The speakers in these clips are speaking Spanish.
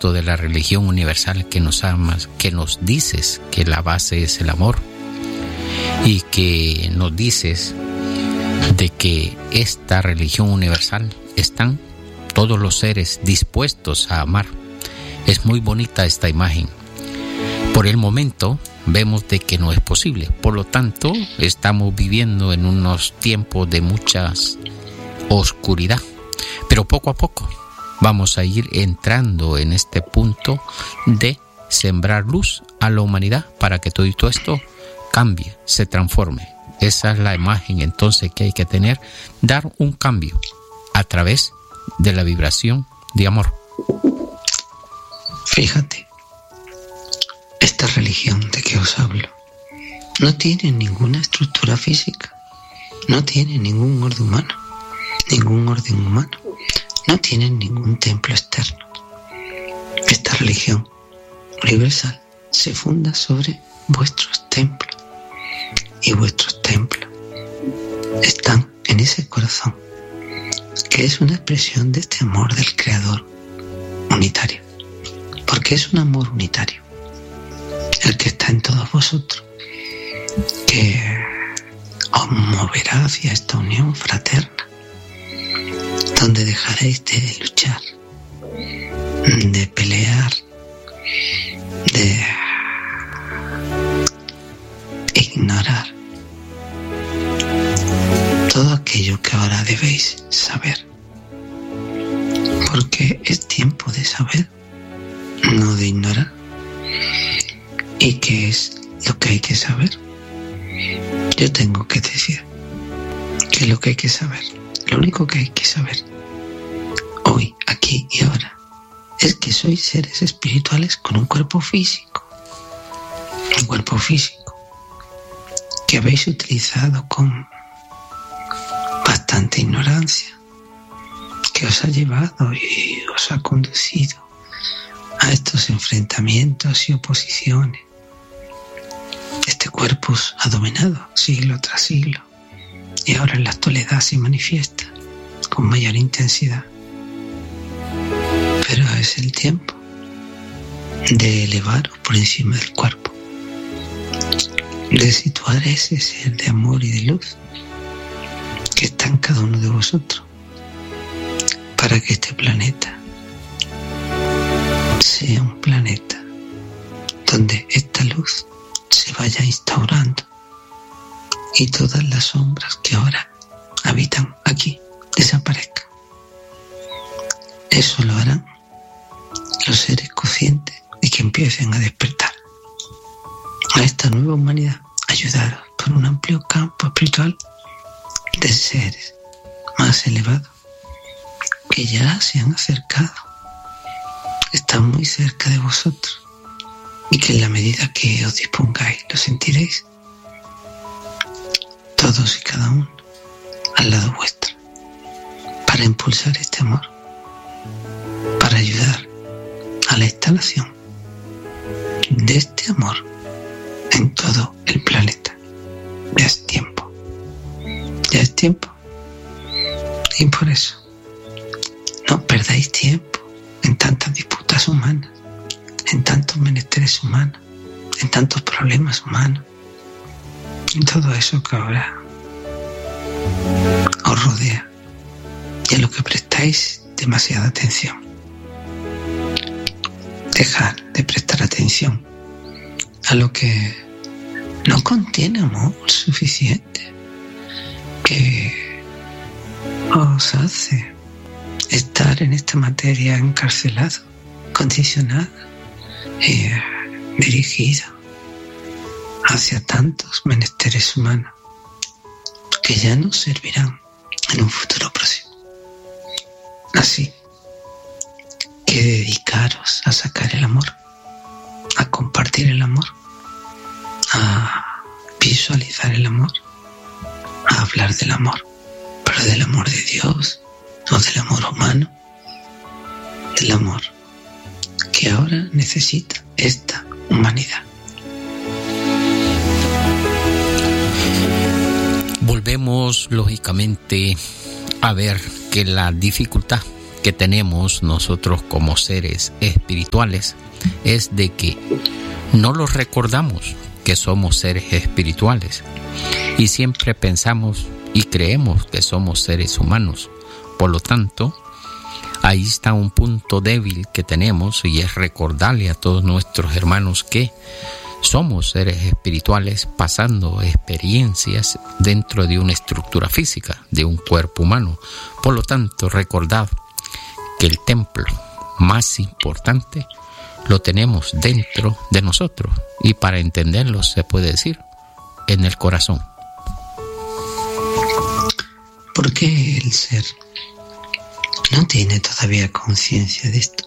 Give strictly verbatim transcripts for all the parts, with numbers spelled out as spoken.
esto de la religión universal que nos amas, que nos dices que la base es el amor y que nos dices de que esta religión universal están todos los seres dispuestos a amar. Es muy bonita esta imagen. Por el momento vemos de que no es posible. Por lo tanto, estamos viviendo en unos tiempos de mucha oscuridad. Pero poco a poco vamos a ir entrando en este punto de sembrar luz a la humanidad para que todo esto cambie, se transforme. Esa es la imagen entonces que hay que tener, dar un cambio a través de la vibración de amor. Fíjate, esta religión de que os hablo no tiene ninguna estructura física, no tiene ningún orden humano, ningún orden humano, no tiene ningún templo externo. Esta religión universal se funda sobre vuestros templos y vuestros templos están en ese corazón que es una expresión de este amor del Creador unitario, porque es un amor unitario el que está en todos vosotros, que os moverá hacia esta unión fraterna, donde dejaréis de luchar, de pelear, de ignorar todo aquello que ahora debéis saber, porque es tiempo de saber, no de ignorar. ¿Y qué es lo que hay que saber? Yo tengo que decir que lo que hay que saber, lo único que hay que saber hoy, aquí y ahora, es que sois seres espirituales con un cuerpo físico, un cuerpo físico que habéis utilizado con bastante ignorancia, que os ha llevado y os ha conducido a estos enfrentamientos y oposiciones. Este cuerpo os ha dominado siglo tras siglo y ahora en la actualidad se manifiesta con mayor intensidad. Pero es el tiempo de elevaros por encima del cuerpo, de situar ese ser de amor y de luz que está en cada uno de vosotros, para que este planeta sea un planeta donde esta luz se vaya instaurando y todas las sombras que ahora habitan aquí desaparezcan. Eso lo harán los seres conscientes y que empiecen a despertar a esta nueva humanidad, ayudaros por un amplio campo espiritual de seres más elevados que ya se han acercado, están muy cerca de vosotros y que en la medida que os dispongáis lo sentiréis, todos y cada uno al lado vuestro, para impulsar este amor, para ayudar a la instalación de este amor en todo el planeta. Ya es tiempo, ya es tiempo, y por eso no perdáis tiempo en tantas disputas humanas, en tantos menesteres humanos, en tantos problemas humanos, en todo eso que ahora os rodea y a lo que prestáis demasiada atención. Dejad de prestar atención a lo que no contiene amor suficiente, que os hace estar en esta materia encarcelado, condicionado y dirigido hacia tantos menesteres humanos que ya no servirán en un futuro próximo. Así que dedicaros a sacar el amor, a compartir el amor, a visualizar el amor, a hablar del amor, pero del amor de Dios, no del amor humano, del amor que ahora necesita esta humanidad. Volvemos lógicamente a ver que la dificultad que tenemos nosotros como seres espirituales es de que no los recordamos que somos seres espirituales y siempre pensamos y creemos que somos seres humanos. Por lo tanto, ahí está un punto débil que tenemos, y es recordarle a todos nuestros hermanos que somos seres espirituales pasando experiencias dentro de una estructura física, de un cuerpo humano. Por lo tanto, recordad que el templo más importante lo tenemos dentro de nosotros, y para entenderlo se puede decir en el corazón. ¿Por qué el ser no tiene todavía conciencia de esto?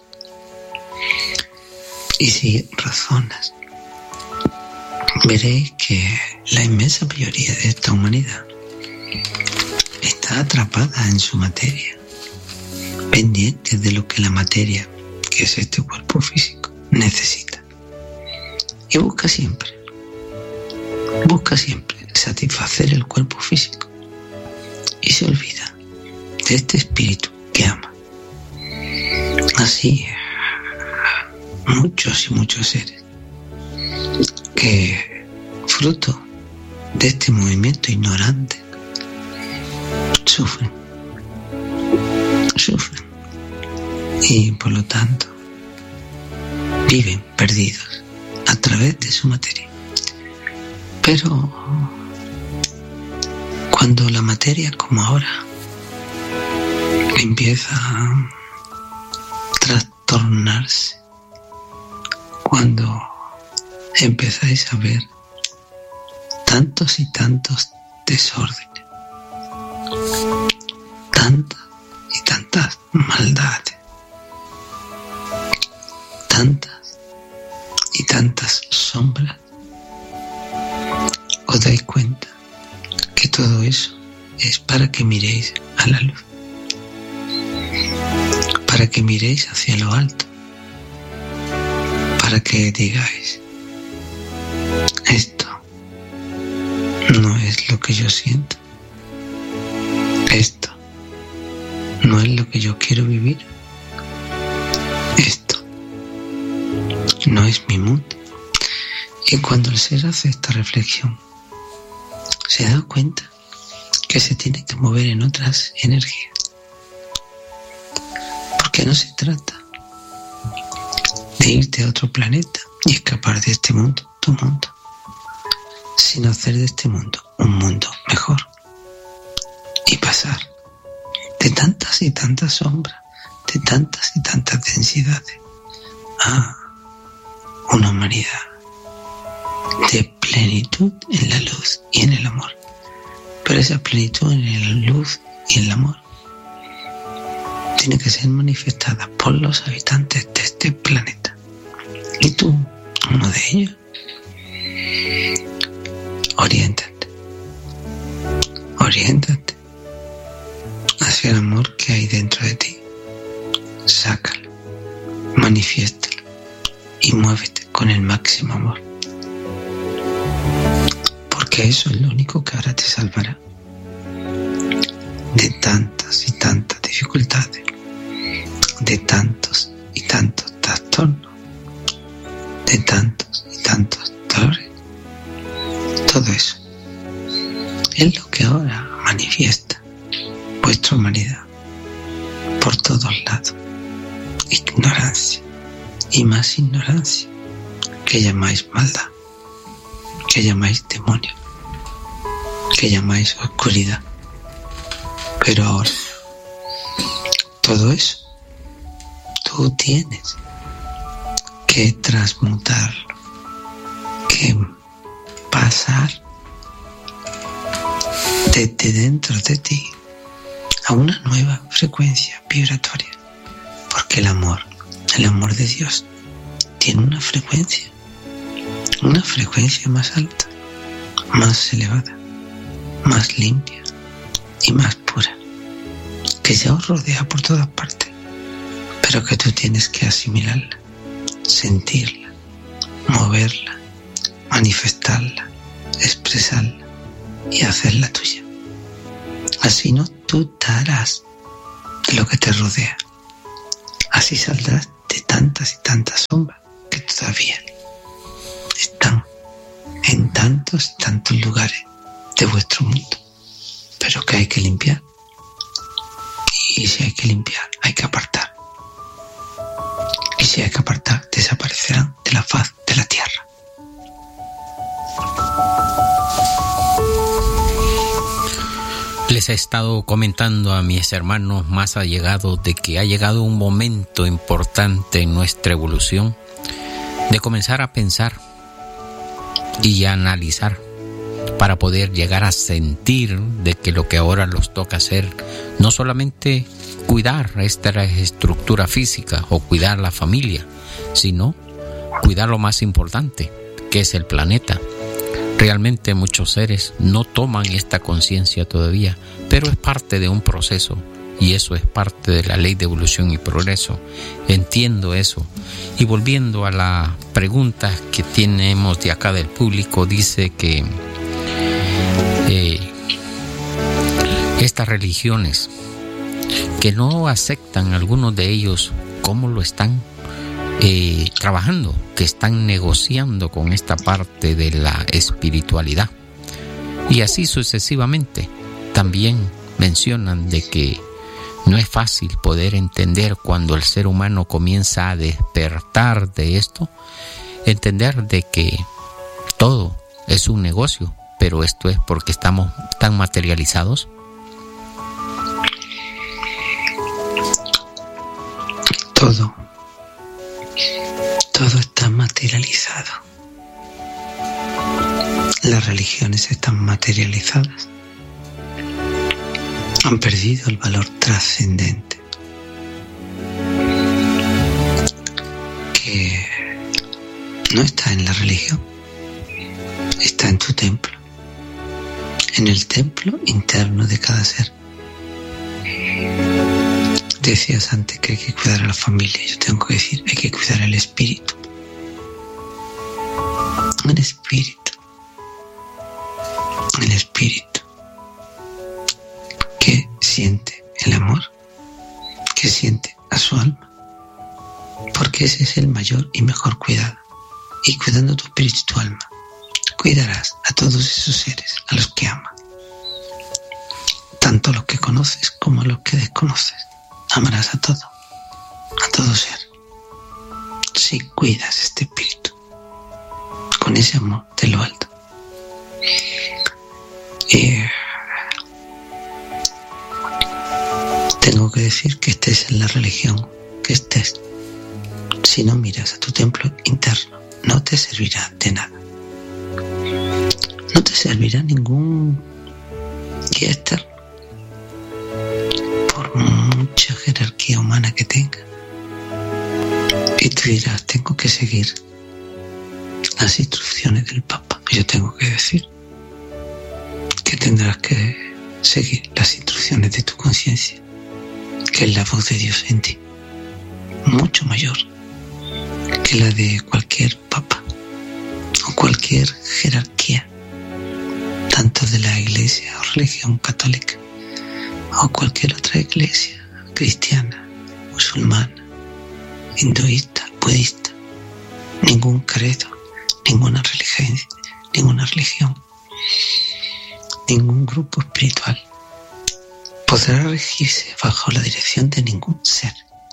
Y si razonas, veréis que la inmensa mayoría de esta humanidad está atrapada en su materia, pendiente de lo que la materia, que es este cuerpo físico, necesita. Y busca siempre, busca siempre satisfacer el cuerpo físico y se olvida de este espíritu que ama. Así, muchos y muchos seres que, fruto de este movimiento ignorante, sufren, sufren y por lo tanto viven perdidos a través de su materia. Pero cuando la materia, como ahora, empieza a trastornarse, cuando empezáis a ver tantos y tantos desórdenes, tantas y tantas maldades, tantas y tantas sombras, os dais cuenta que todo eso es para que miréis a la luz, para que miréis hacia lo alto, para que digáis: esto no es lo que yo siento, esto no es lo que yo quiero vivir, esto no es mi mundo. Y cuando el ser hace esta reflexión, se da cuenta que se tiene que mover en otras energías, porque no se trata de irte a otro planeta y escapar de este mundo, tu mundo, sino hacer de este mundo un mundo mejor y pasar de tantas y tantas sombras, de tantas y tantas densidades, a una humanidad de plenitud en la luz y en el amor. Pero esa plenitud en la luz y en el amor tiene que ser manifestada por los habitantes de este planeta. Y tú, uno de ellos, oriéntate, oriéntate hacia el amor que hay dentro de ti. Sácalo, manifiéstalo y muévete con el máximo amor. Porque eso es lo único que ahora te salvará de tantas y tantas dificultades, de tantos y tantos trastornos, de tantos y tantos dolores. Todo eso es lo que ahora manifiesta vuestra humanidad por todos lados. Ignorancia y más ignorancia, que llamáis maldad, que llamáis demonio, que llamáis oscuridad. Pero ahora todo eso tú tienes que transmutarlo, que pasar desde dentro de ti a una nueva frecuencia vibratoria, porque el amor, el amor de Dios, tiene una frecuencia, una frecuencia más alta, más elevada, más limpia y más pura, que ya os rodea por todas partes, pero que tú tienes que asimilarla, sentirla, moverla, manifestarla, expresarla y hacerla tuya. Así no tú darás lo que te rodea, Así saldrás de tantas y tantas sombras que todavía están en tantos y tantos lugares de vuestro mundo, pero que hay que limpiar. Y si hay que limpiar, hay que apartar. Y si hay que apartar, desaparecerán de la faz de la tierra. Les he estado comentando a mis hermanos más allegados de que ha llegado un momento importante en nuestra evolución de comenzar a pensar y a analizar para poder llegar a sentir de que lo que ahora nos toca hacer no solamente cuidar esta estructura física o cuidar la familia, sino cuidar lo más importante, que es el planeta. Realmente muchos seres no toman esta conciencia todavía, pero es parte de un proceso y eso es parte de la ley de evolución y progreso. Entiendo eso. Y volviendo a la pregunta que tenemos de acá del público, dice que eh, estas religiones que no aceptan algunos de ellos cómo lo están Eh, trabajando, que están negociando con esta parte de la espiritualidad. Y así sucesivamente. También mencionan de que no es fácil poder entender cuando el ser humano comienza a despertar de esto, entender de que todo es un negocio, pero esto es porque estamos tan materializados. Todo Todo está materializado. Las religiones están materializadas. Han perdido el valor trascendente que no está en la religión, está en tu templo, en el templo interno de cada ser. Decías antes que hay que cuidar a la familia. Yo tengo que decir, hay que cuidar el espíritu. El espíritu. El espíritu. Que siente el amor. Que siente a su alma. Porque ese es el mayor y mejor cuidado. Y cuidando tu espíritu y tu alma, cuidarás a todos esos seres a los que amas. Tanto a los que conoces como a los que desconoces. Amarás a todo, a todo ser, si cuidas este espíritu, con ese amor de lo alto. Y tengo que decir que estés en la religión que estés, si no miras a tu templo interno, no te servirá de nada. No te servirá ningún guía externo, por mucha jerarquía humana que tenga. Y tú dirás, tengo que seguir las instrucciones del Papa. Yo tengo que decir que tendrás que seguir las instrucciones de tu conciencia, que es la voz de Dios en ti, mucho mayor que la de cualquier Papa o cualquier jerarquía, tanto de la Iglesia o religión católica o cualquier otra iglesia cristiana, musulmana, hinduista, budista. Ningún credo, ninguna religión, ninguna religión, ningún grupo espiritual podrá regirse bajo la dirección de ningún ser.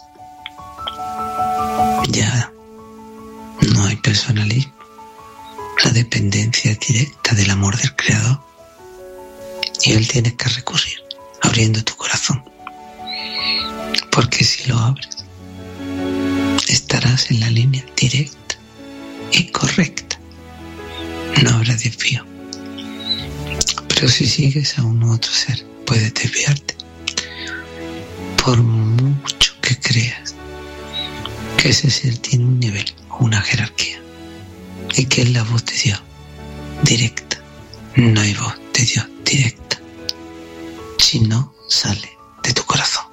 Ya no hay personalismo, la dependencia es directa del amor del Creador y Él tiene que recurrir abriendo tu corazón, porque si lo abres estarás en la línea directa y correcta, no habrá desvío. Pero si sigues a un otro ser, puedes desviarte, por mucho que creas que ese ser tiene un nivel o una jerarquía y que es la voz de Dios directa. No hay voz de Dios directa si no sale de tu corazón.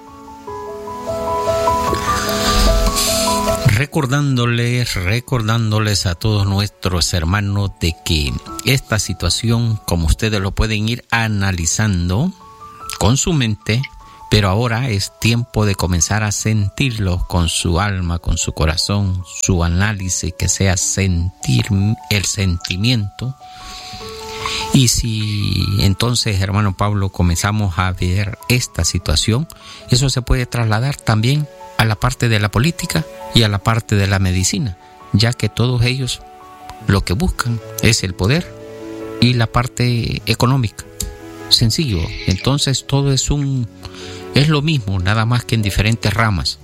Recordándoles, recordándoles a todos nuestros hermanos de que esta situación, como ustedes lo pueden ir analizando con su mente, Pero ahora es tiempo de comenzar a sentirlo con su alma, con su corazón, su análisis, que sea sentir el sentimiento. Y si entonces, hermano Pablo, comenzamos a ver esta situación, eso se puede trasladar también a la parte de la política y a la parte de la medicina, ya que todos ellos lo que buscan es el poder y la parte económica. Sencillo. Entonces todo es un es lo mismo, nada más que en diferentes ramas.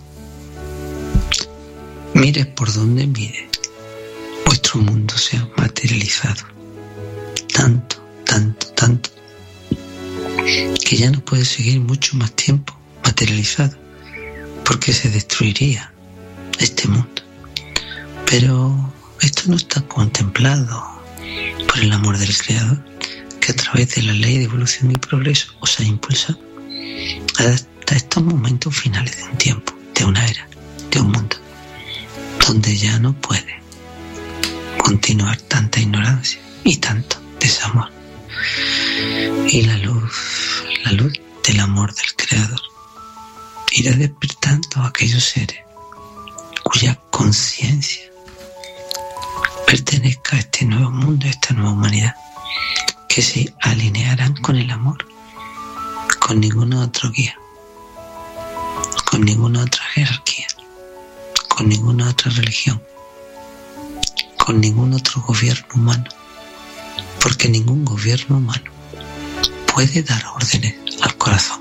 Mire por donde mire, vuestro mundo se ha materializado tanto, tanto, tanto, que ya no puede seguir mucho más tiempo materializado, porque se destruiría este mundo. Pero esto no está contemplado por el amor del Creador, que a través de la ley de evolución y progreso os ha impulsado hasta estos momentos finales de un tiempo, de una era, de un mundo, donde ya no puede continuar tanta ignorancia y tanto desamor. Y la luz, la luz del amor del Creador irá despertando a aquellos seres cuya conciencia pertenezca a este nuevo mundo, a esta nueva humanidad, que se alinearán con el amor, con ninguna otra guía, con ninguna otra jerarquía, con ninguna otra religión, con ningún otro gobierno humano, porque ningún gobierno humano puede dar órdenes al corazón.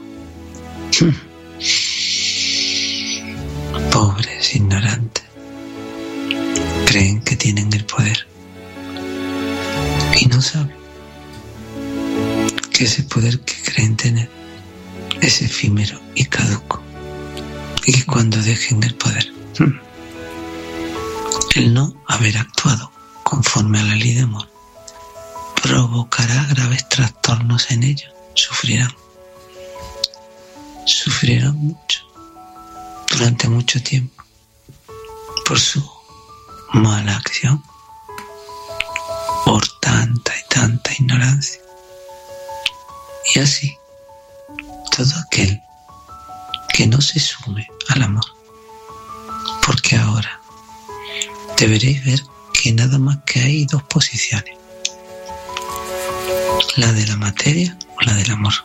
Pobres ignorantes, creen que tienen el poder y no saben que ese poder que creen tener es efímero y caduco, y que cuando dejen el poder, el no haber actuado conforme a la ley de amor provocará graves trastornos en ellos. Sufrirán, sufrirán mucho, durante mucho tiempo, por su mala acción, por tanta y tanta ignorancia. Y así, todo aquel que no se sume al amor, porque ahora deberéis ver que nada más que hay dos posiciones, la de la materia o la del amor.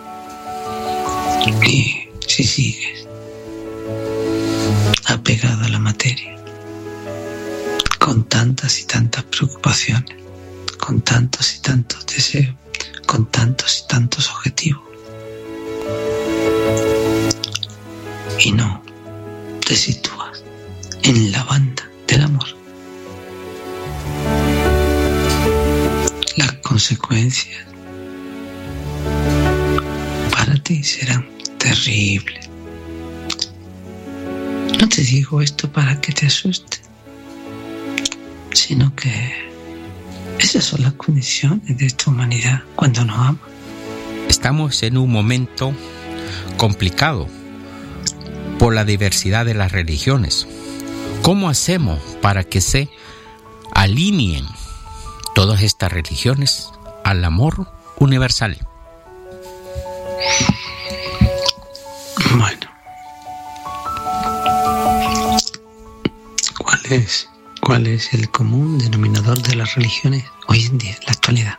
Y si sigues apegado a la materia, con tantas y tantas preocupaciones, con tantos y tantos deseos, con tantos y tantos objetivos, y no te sitúas en la banda del amor, las consecuencias para ti serán terribles. No te digo esto para que te asustes, sino que esas son las condiciones de esta humanidad cuando nos ama. Estamos en un momento complicado por la diversidad de las religiones. ¿Cómo hacemos para que se alineen todas estas religiones al amor universal? Bueno, ¿cuál es, cuál es el común denominador de las religiones hoy en día, en la actualidad?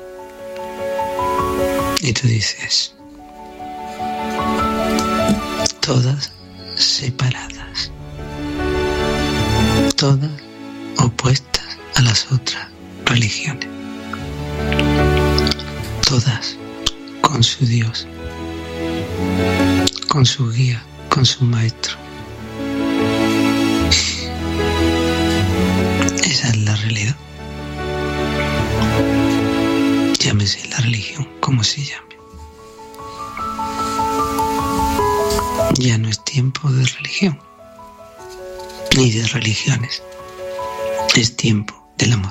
Y tú dices, todas separadas, todas opuestas a las otras religiones, todas con su Dios, con su guía, con su maestro. Esa es la realidad. Llámese la religión como se llame. Ya no es tiempo de religión, ni de religiones. Es tiempo del amor.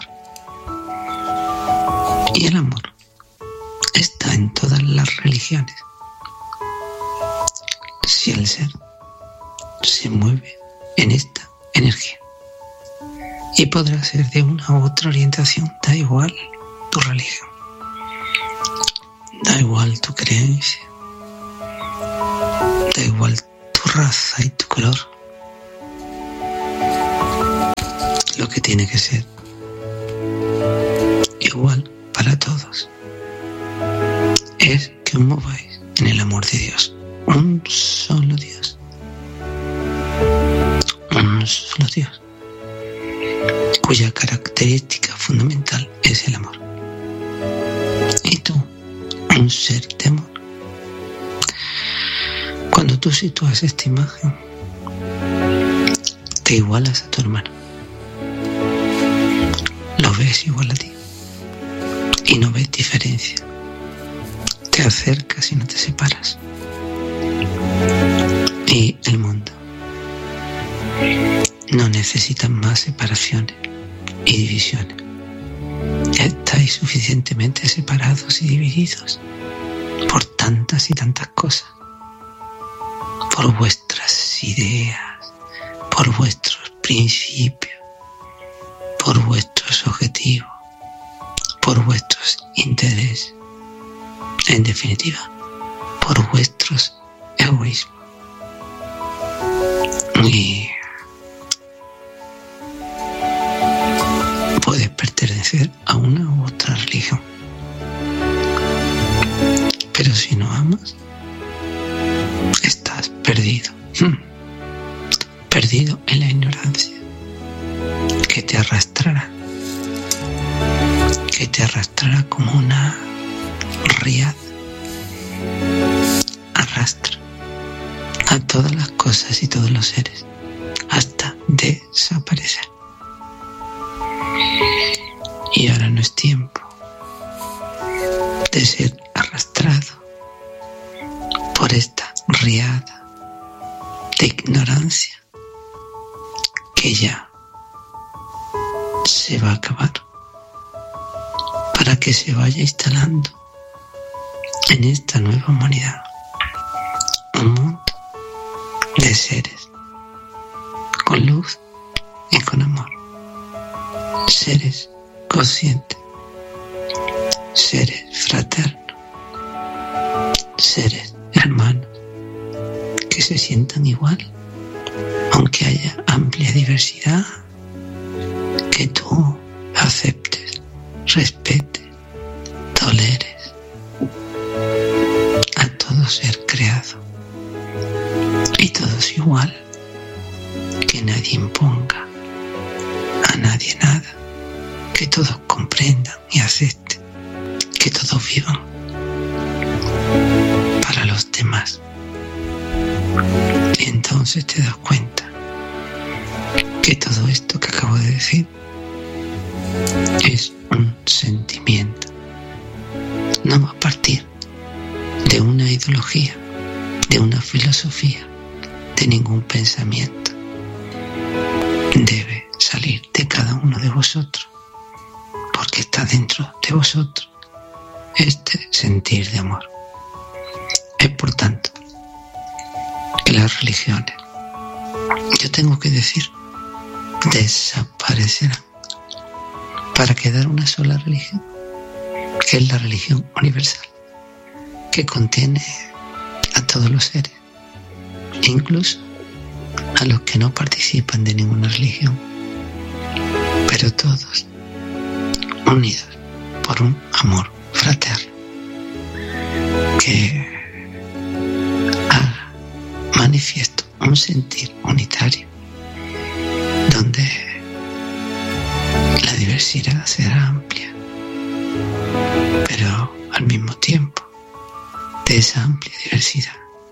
Y el amor está en todas las religiones. Si el ser se mueve en esta energía, y podrá ser de una u otra orientación, da igual tu religión, da igual tu creencia, Da igual tu raza y tu color. Lo que tiene que ser igual para todos es que os mováis en el amor de Dios. Un solo Dios. Un solo Dios. Cuya característica fundamental es el amor. Y tú, un ser de amor. Cuando tú sitúas esta imagen, te igualas a tu hermano. Lo ves igual a ti. Y no ves diferencia. Te acercas y no te separas. Y el mundo no necesita más separaciones y divisiones. Estáis suficientemente separados y divididos por tantas y tantas cosas, por vuestras ideas, por vuestros principios, por vuestros objetivos, por vuestros intereses, en definitiva, por vuestros egoísmos. Y puedes pertenecer a una u otra religión, pero si no amas, estás perdido. Perdido en la ignorancia, que te arrastrará, que te arrastrará como una riada. Arrastra a todas las cosas y todos los seres hasta desaparecer. Y ahora no es tiempo de ser arrastrado por esta riada de ignorancia que ya se va a acabar, para que se vaya instalando en esta nueva humanidad un mundo de seres con luz y con amor, seres conscientes, seres fraternos, seres hermanos que se sientan igual, aunque haya amplia diversidad, que tú aceptes, respetes, toleres a todo ser creado y todos igual, que nadie imponga a nadie nada, que todos comprendan y acepten, que todos vivan para los demás. Y entonces te das cuenta que todo esto que acabo de decir es un sentimiento, no va a partir de una ideología, de una filosofía, de ningún pensamiento. Debe salir de cada uno de vosotros, porque está dentro de vosotros este sentir de amor. Es por tanto que las religiones, yo tengo que decir, desaparecerán para quedar una sola religión, que es la religión universal, que contiene a todos los seres, incluso a los que no participan de ninguna religión, pero todos unidos por un amor fraterno que haga manifiesto un sentir unitario, donde la diversidad será amplia, pero al mismo tiempo de esa amplia diversidad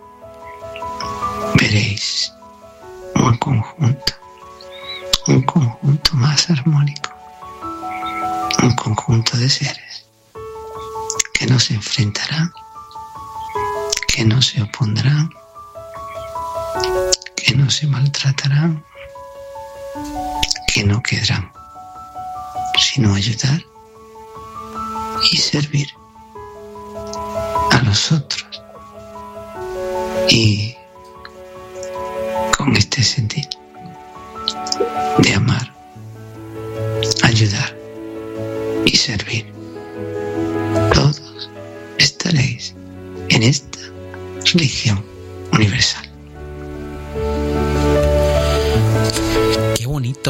veréis un conjunto, un conjunto más armónico, un conjunto de seres que no se enfrentarán, que no se opondrán, que no se maltratarán, que no quedarán, sino ayudar y servir a los otros. Y con este sentido de amar, ayudar y servir, todos estaréis en esta religión universal.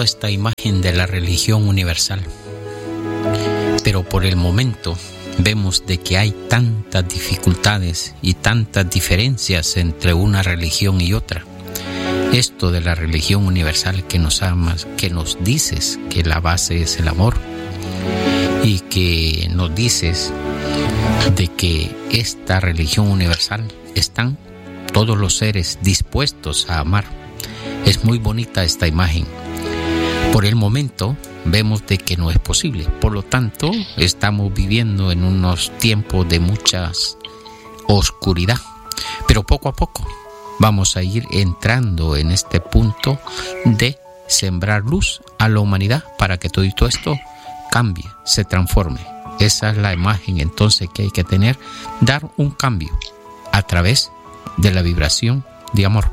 esta imagen de la religión universal, pero por el momento vemos de que hay tantas dificultades y tantas diferencias entre una religión y otra. Esto de la religión universal que nos amas, que nos dices que la base es el amor y que nos dices de que esta religión universal están todos los seres dispuestos a amar. Es muy bonita esta imagen. Por el momento vemos de que no es posible. Por lo tanto, estamos viviendo en unos tiempos de mucha oscuridad. Pero poco a poco vamos a ir entrando en este punto de sembrar luz a la humanidad para que todo esto cambie, se transforme. Esa es la imagen entonces que hay que tener, dar un cambio a través de la vibración de amor.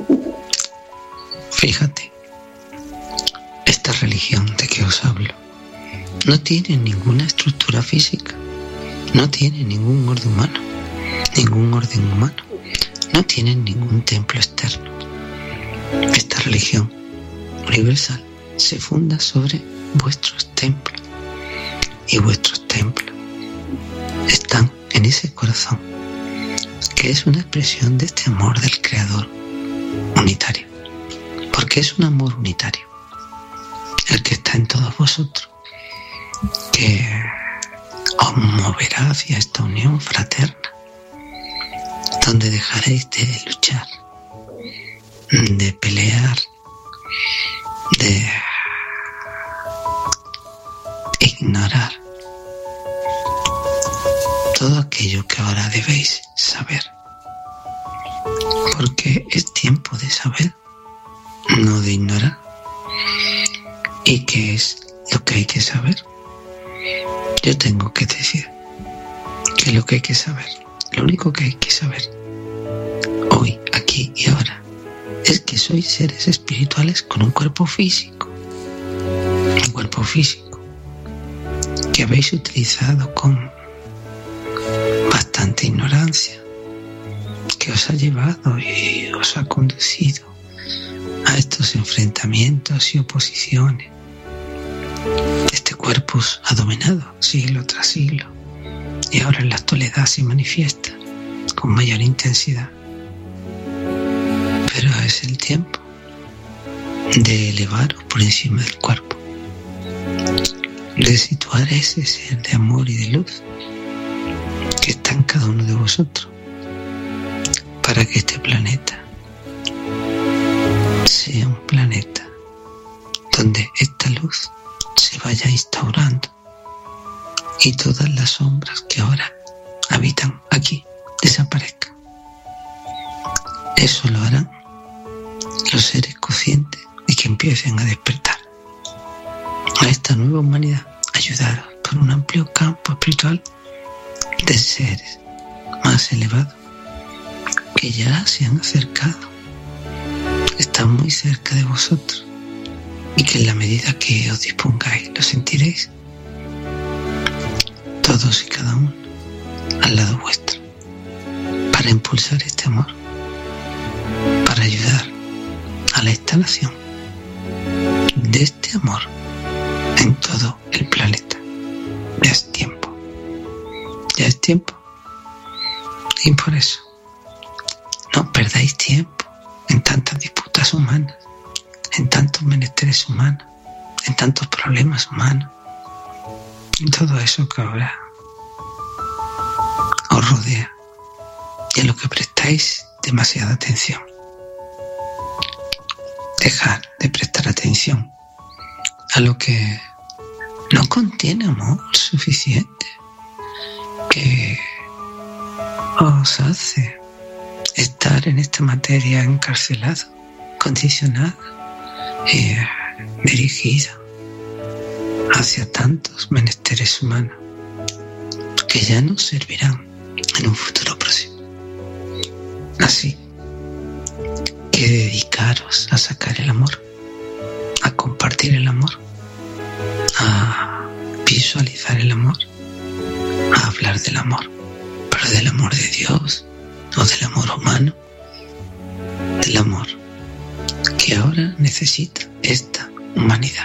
Fíjate, esta religión de que os hablo no tiene ninguna estructura física, no tiene ningún orden humano, ningún orden humano, no tiene ningún templo externo. Esta religión universal se funda sobre vuestros templos, y vuestros templos están en ese corazón, que es una expresión de este amor del Creador unitario, porque es un amor unitario el que está en todos vosotros, que os moverá hacia esta unión fraterna, donde dejaréis de luchar, de pelear, de ignorar todo aquello que ahora debéis saber, porque es tiempo de saber, no de ignorar. ¿Y qué es lo que hay que saber? Yo tengo que decir que lo que hay que saber, lo único que hay que saber hoy, aquí y ahora, es que sois seres espirituales con un cuerpo físico, un cuerpo físico que habéis utilizado con bastante ignorancia, que os ha llevado y os ha conducido a estos enfrentamientos y oposiciones. Este cuerpo os ha dominado siglo tras siglo y ahora en la actualidad se manifiesta con mayor intensidad. Pero es el tiempo de elevaros por encima del cuerpo, de situar ese ser de amor y de luz que está en cada uno de vosotros, para que este planeta sea un planeta donde esta luz se vaya instaurando y todas las sombras que ahora habitan aquí desaparezcan. Eso lo harán los seres conscientes y que empiecen a despertar a esta nueva humanidad, ayudados por un amplio campo espiritual de seres más elevados que ya se han acercado, están muy cerca de vosotros y que en la medida que os dispongáis lo sentiréis, todos y cada uno al lado vuestro, para impulsar este amor, para ayudar a la instalación de este amor en todo el planeta. Ya es tiempo, ya es tiempo, y por eso no perdáis tiempo en tantas disputas humanas, en tantos menesteres humanos, en tantos problemas humanos, en todo eso que ahora os rodea y a lo que prestáis demasiada atención. Dejad de prestar atención a lo que no contiene amor suficiente, que os hace estar en esta materia encarcelado, condicionado y dirigido hacia tantos menesteres humanos que ya nos servirán en un futuro próximo. Así que dedicaros a sacar el amor, a compartir el amor, a visualizar el amor, a hablar del amor, pero del amor de Dios, no del amor humano, del amor que ahora necesita esta humanidad.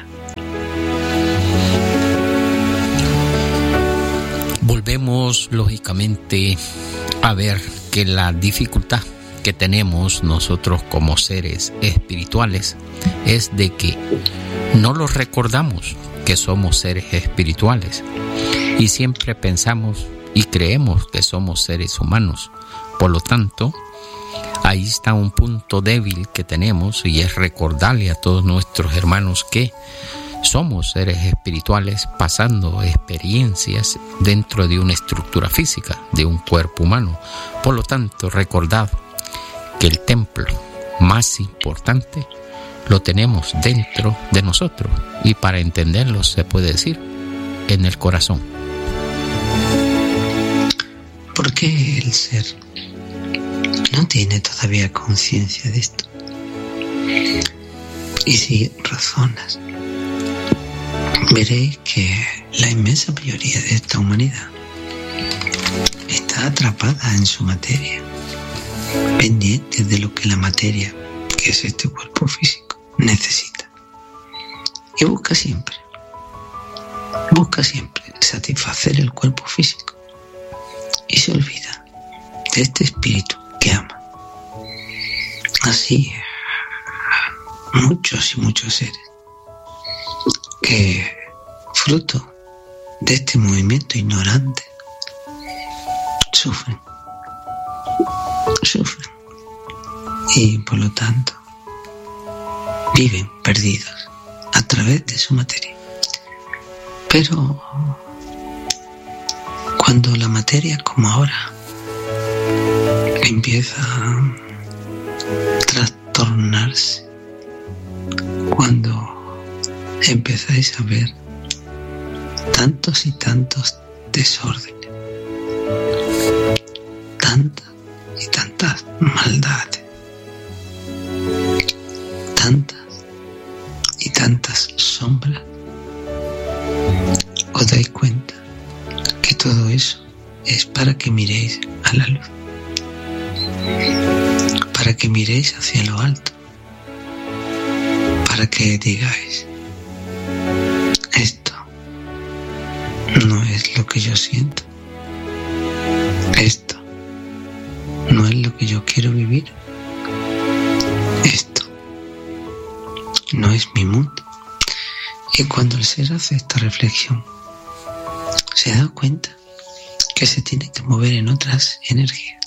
Volvemos lógicamente a ver que la dificultad que tenemos nosotros como seres espirituales es de que no los recordamos que somos seres espirituales y siempre pensamos y creemos que somos seres humanos. Por lo tanto, ahí está un punto débil que tenemos, y es recordarle a todos nuestros hermanos que somos seres espirituales pasando experiencias dentro de una estructura física, de un cuerpo humano. Por lo tanto, recordad que el templo más importante lo tenemos dentro de nosotros, y para entenderlo se puede decir en el corazón. ¿Por qué el ser no tiene todavía conciencia de esto? Y si razonas, veréis que la inmensa mayoría de esta humanidad está atrapada en su materia, pendiente de lo que la materia, que es este cuerpo físico, necesita. Y busca siempre, busca siempre satisfacer el cuerpo físico y se olvida de este espíritu que ama. Así, muchos y muchos seres que, fruto de este movimiento ignorante, sufren, sufren y por lo tanto viven perdidos a través de su materia. Pero cuando la materia, como ahora, empieza a trastornarse, cuando empezáis a ver tantos y tantos desórdenes, tantas y tantas maldades, tantas y tantas sombras, os dais cuenta que todo eso es para que miréis a la luz, para que miréis hacia lo alto, para que digáis: esto no es lo que yo siento, esto no es lo que yo quiero vivir, esto no es mi mundo. Y cuando el ser hace esta reflexión, se da cuenta que se tiene que mover en otras energías,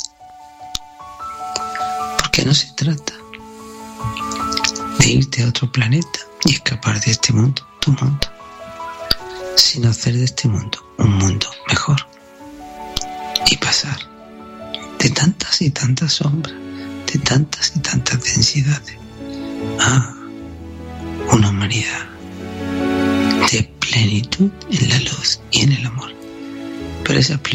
porque no se trata de irte a otro planeta y escapar de este mundo, tu mundo, sino hacer de este mundo un mundo mejor y pasar de tantas y tantas sombras, de tantas y tantas densidades, a una humanidad de plenitud en la luz y en el amor. Pero esa plenitud